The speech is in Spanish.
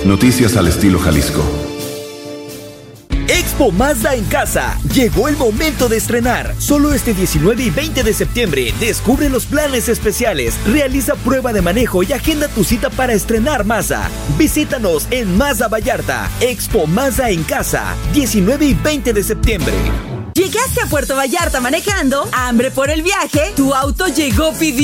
Noticias al estilo Jalisco. Expo Mazda en casa. Llegó el momento de estrenar. Solo este 19 y 20 de septiembre. Descubre los planes especiales. Realiza prueba de manejo y agenda tu cita para estrenar Mazda. Visítanos en Mazda Vallarta. Expo Mazda en casa. 19 y 20 de septiembre. ¿Llegaste a Puerto Vallarta manejando? ¿Hambre por el viaje? ¿Tu auto llegó pidiendo?